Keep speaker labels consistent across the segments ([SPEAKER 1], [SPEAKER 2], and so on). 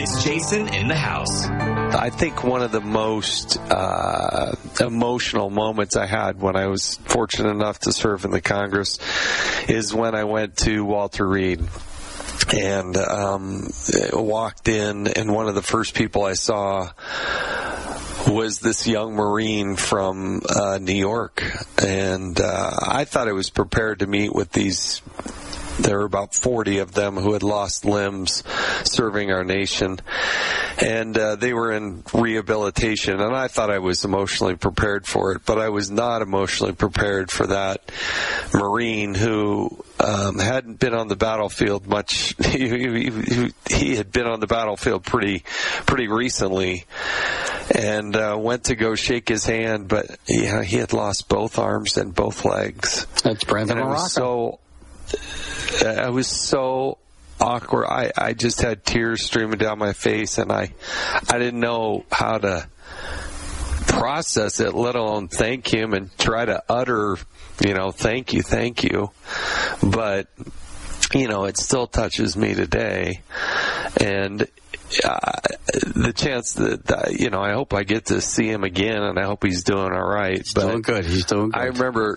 [SPEAKER 1] It's Jason in the house.
[SPEAKER 2] I think one of the most emotional moments I had when I was fortunate enough to serve in the Congress is when I went to Walter Reed and walked in, and one of the first people I saw was this young Marine from New York. And I thought I was prepared to meet with these. There were about 40 of them who had lost limbs serving our nation, and they were in rehabilitation, and I thought I was emotionally prepared for it, but I was not emotionally prepared for that Marine who hadn't been on the battlefield much. He had been on the battlefield pretty recently, and went to go shake his hand, but he had lost both arms and both legs.
[SPEAKER 3] That's Brandon Morocco.
[SPEAKER 2] I was so awkward. I just had tears streaming down my face, and I didn't know how to process it, let alone thank him and try to utter, thank you. But, it still touches me today. And the chance that, I hope I get to see him again, and I hope he's doing all right.
[SPEAKER 3] He's doing good.
[SPEAKER 2] I remember,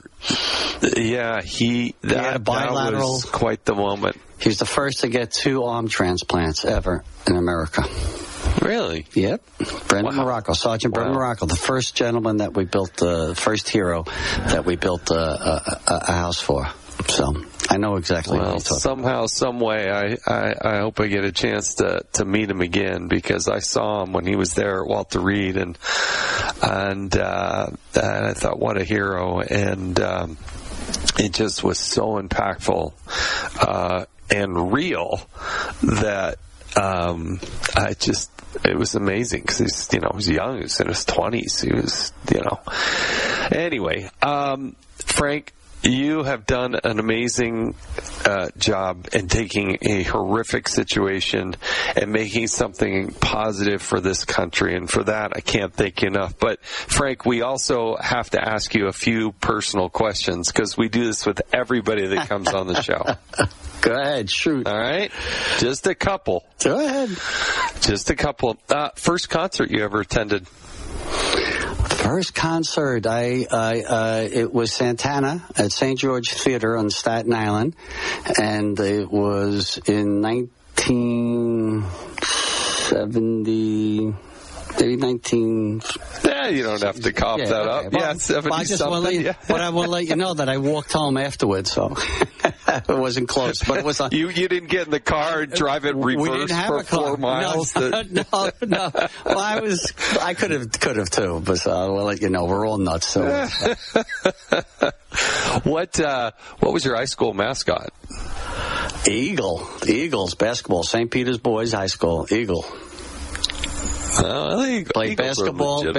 [SPEAKER 2] that was quite the moment.
[SPEAKER 3] He's the first to get 2 arm transplants ever in America.
[SPEAKER 2] Really?
[SPEAKER 3] Yep. Brendan Morocco, Sergeant Brendan Morocco, the first gentleman that we built, the first hero that we built a house for. So I know exactly what you're talking
[SPEAKER 2] somehow, some way, I hope I get a chance to meet him again, because I saw him when he was there at Walter Reed, and I thought, what a hero, and it just was so impactful and real that it was amazing, because he's, he was young, he was in his 20s, he was, Anyway, Frank, you have done an amazing job in taking a horrific situation and making something positive for this country, and for that I can't thank you enough. But Frank, we also have to ask you a few personal questions, because we do this with everybody that comes on the show.
[SPEAKER 3] Go ahead, shoot.
[SPEAKER 2] All right? Just a couple.
[SPEAKER 3] Go ahead.
[SPEAKER 2] Just a couple. First concert you ever attended?
[SPEAKER 3] First concert, it was Santana at St. George Theater on Staten Island, and it was in 1970, maybe 19...
[SPEAKER 2] Yeah, you don't have to cough that up.
[SPEAKER 3] Well,
[SPEAKER 2] yeah, 70-something.
[SPEAKER 3] But I want to let you know that I walked home afterwards, so it wasn't close. But it was on.
[SPEAKER 2] You didn't get in the car and drive it reverse for 4 miles?
[SPEAKER 3] No. Well, I could have too, but I'll let you know. We're all nuts. So.
[SPEAKER 2] What was your high school mascot?
[SPEAKER 3] Eagle. The Eagles basketball. St. Peter's Boys High School. Eagle.
[SPEAKER 2] Played
[SPEAKER 3] basketball.